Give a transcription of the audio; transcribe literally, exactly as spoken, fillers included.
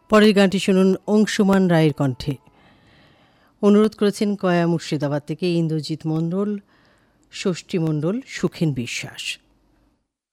পরের গানটি শুনুন অংশুমান রায়ের কণ্ঠে। অনুরোধ করেছেন কয়া মুর্শিদাবাদ থেকে ইন্দ্রজিৎ মণ্ডল, ষষ্ঠী মণ্ডল, সুখেন বিশ্বাস।